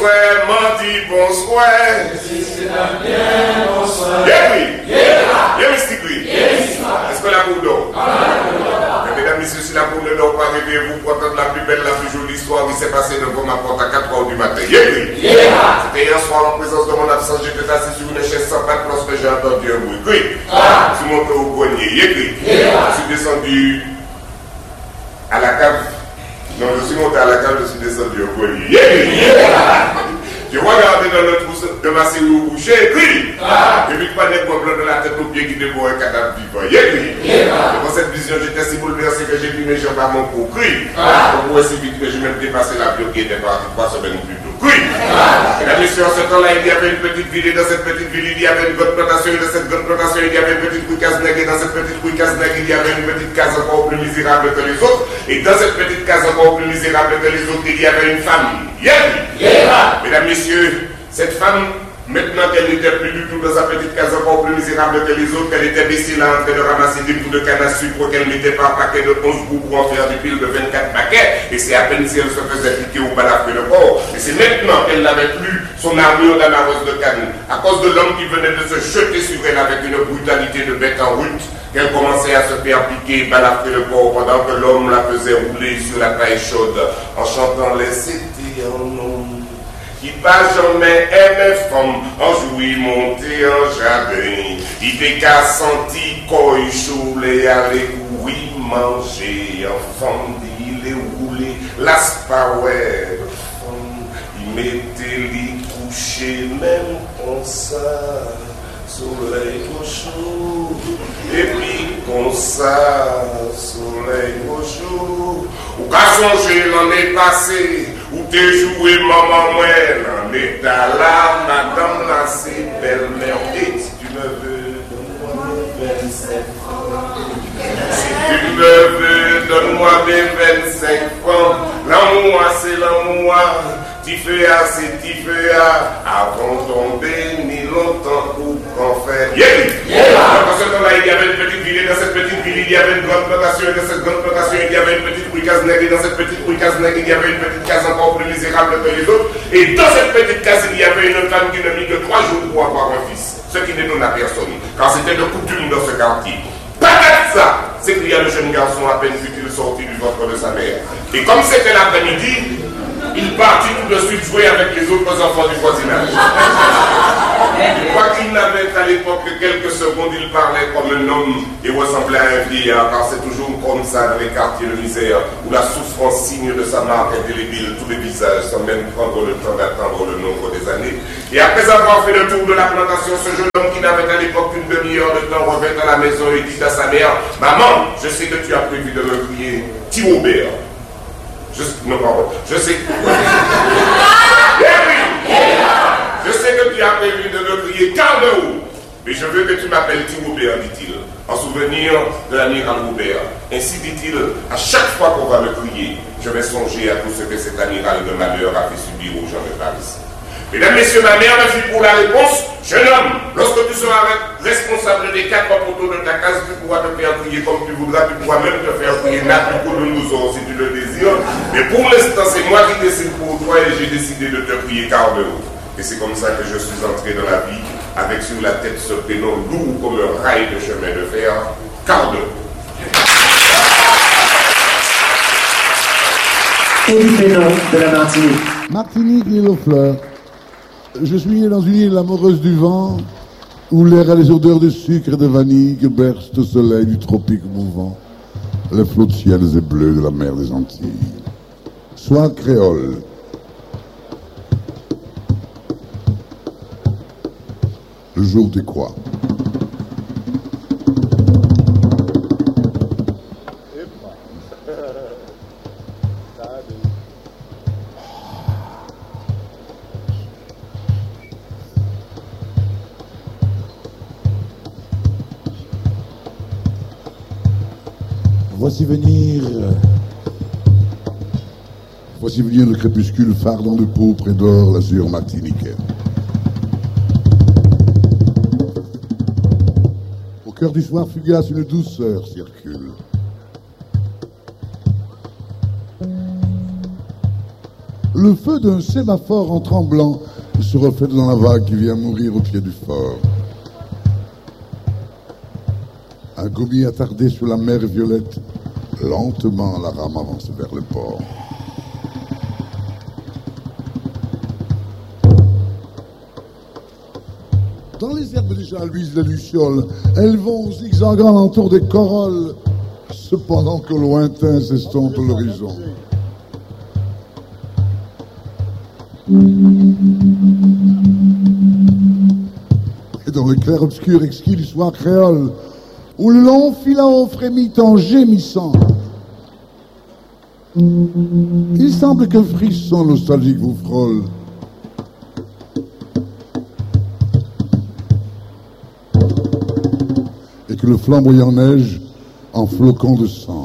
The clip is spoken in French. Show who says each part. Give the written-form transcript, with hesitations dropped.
Speaker 1: Ouais, menti, bonsoir.
Speaker 2: C'est la bien, bonsoir.
Speaker 1: Oui. Est-ce que la boule d'or? Mesdames, messieurs, si la boule ne dort pas, réveillez-vous pour entendre la plus belle, la plus jolie histoire qui s'est passée devant ma porte à 4h du matin. C'était hier soir en présence de mon absence, j'étais assis sur une chaise sans pattes lorsque j'ai entendu un bruit. Je suis monté au grenier. Je suis descendu à la cave. Non, je suis monté à la cave, je suis descendu au grenier. Je regardais dans le trou de ma série au boucher, et puis pas des blancs de la tête aux pieds qui dévorait un cadavre vivant. Dans cette vision, j'étais si bouleversé que j'ai pris mes jambes à mon cou. Pour si vite que je même dépassé la bio qui était partie 3 semaines plus tôt. Mesdames et messieurs, en ce temps-là, il y avait une petite ville, et dans cette petite ville, il y avait une grande plantation, et dans cette grande plantation, il y avait une petite rue Cazenègue, et dans cette petite rue Cazenègue, il y avait une petite case encore plus misérable que les autres, et dans cette petite case encore plus misérable que les autres, il y avait une femme. Mesdames, messieurs, cette femme, maintenant qu'elle n'était plus du tout dans sa petite case encore plus misérable que les autres, qu'elle était baissée là en train de ramasser des bouts de canne à sucre qu'elle mettait par paquet de 11 bouts pour en faire des piles de 24 paquets, et c'est à peine si elle se faisait piquer au balafré de corps. Et c'est maintenant qu'elle n'avait plus son armure d'amareuse de canne, à cause de l'homme qui venait de se jeter sur elle avec une brutalité de bête en route, qu'elle commençait à se faire piquer et balafrer le corps pendant que l'homme la faisait rouler sur la paille chaude en chantant les c'était en homme qui pas jamais aimé femme en jouit monter en jardin. Il était qu'à senti coille chaud les aller courir manger en femme il est roulé l'aspaouet il mettait les coucher même comme ça. Soleil au chaud, et puis comme ça, soleil au chaud. Ou qu'à songer l'année passée, où t'es joué maman moi, l'année là, madame là, c'est belle-mère. Et si tu me veux, donne-moi mes 25 francs. Si tu me veux, donne-moi mes 25 francs. L'amour, c'est l'amour. Tu fais assez, avant tomber, ni longtemps pour qu'en faire. Dans ce temps-là, il y avait une petite ville, et dans cette petite ville, il y avait une grande plantation, et dans cette grande plantation, il y avait une petite rue Cazenègue, et dans cette petite rue Cazenègue, il y avait une petite case encore plus misérable que les autres, et dans cette petite case, il y avait une femme qui ne mit que 3 jours pour avoir un fils, ce qui n'étonne à personne, car c'était de coutume dans ce quartier. Patate ça, s'écria le jeune garçon à peine fut-il sorti du ventre de sa mère. Et comme c'était l'après-midi, il partit tout de suite jouer avec les autres enfants du voisinage. Je crois qu'il n'avait à l'époque que quelques secondes, il parlait comme un homme et ressemblait à un vieillard, car c'est toujours comme ça dans les quartiers de misère, où la souffrance signe de sa marque indélébile tous les visages, sans même prendre le temps d'attendre le nombre des années. Et après avoir fait le tour de la plantation, ce jeune homme qui n'avait à l'époque qu'une demi-heure de temps revint à la maison et dit à sa mère, « Maman, je sais que tu as prévu de me crier Thibobert. » Non, pardon. Je sais. Je sais que tu as prévu de me crier Cardeau, mais je veux que tu m'appelles Thibobert, dit-il, en souvenir de l'amiral Robert. Ainsi dit-il, à chaque fois qu'on va me crier, je vais songer à tout ce que cet amiral de malheur a fait subir aux gens de Paris. Mesdames, messieurs, ma mère me fit pour la réponse, jeune homme, lorsque tu seras responsable des 4 poteaux de ta case, tu pourras te faire crier comme tu voudras, tu pourras même te faire crier Nabucodonosor si tu le désires. Mais pour l'instant, c'est moi qui décide pour toi et j'ai décidé de te crier Cardeau. Et c'est comme ça que je suis entré dans la vie, avec sur la tête ce prénom lourd comme un rail de chemin de fer, Cardeau.
Speaker 3: Et du prénom de la Martinique.
Speaker 4: Martinique, l'île aux fleurs. Je suis né dans une île amoureuse du vent, où l'air a les odeurs de sucre et de vanille que berce le soleil du tropique mouvant, les flots de ciels et bleus de la mer des Antilles. Sois créole. Le jour décroît. Voici venir le crépuscule fardant de pourpre et d'or l'azur martiniquais. Au cœur du soir fugace, une douceur circule. le feu d'un sémaphore en tremblant se reflète dans la vague qui vient mourir au pied du fort. Un gommier attardé sur la mer violette, lentement la rame avance vers le port. Dans les herbes déjà luisent les lucioles, elles vont zigzagant autour des corolles, cependant que lointain s'estompe l'horizon. Et dans le clair-obscur exquis du soir créole, où le long filao frémit en gémissant, il semble qu'un frisson nostalgique vous frôle. Et que le flamboyant neige en flocons de sang.